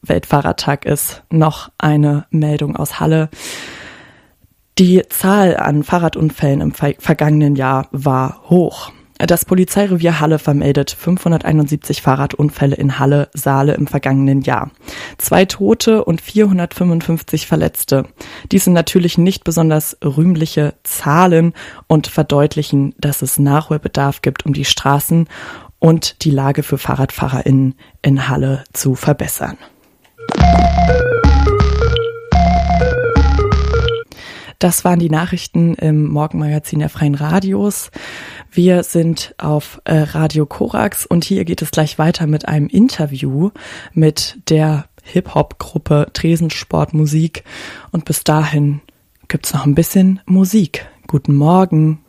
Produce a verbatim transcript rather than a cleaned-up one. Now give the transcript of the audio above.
Weltfahrradtag ist, noch eine Meldung aus Halle. Die Zahl an Fahrradunfällen im ver- vergangenen Jahr war hoch. Das Polizeirevier Halle vermeldet fünfhunderteinundsiebzig Fahrradunfälle in Halle-Saale im vergangenen Jahr. Zwei Tote und vierhundertfünfundfünfzig Verletzte. Dies sind natürlich nicht besonders rühmliche Zahlen und verdeutlichen, dass es Nachholbedarf gibt, um die Straßen und die Lage für FahrradfahrerInnen in Halle zu verbessern. Das waren die Nachrichten im Morgenmagazin der Freien Radios. Wir sind auf äh, Radio Korax und hier geht es gleich weiter mit einem Interview mit der Hip-Hop-Gruppe Tresensport Musik. Und bis dahin gibt's noch ein bisschen Musik. Guten Morgen.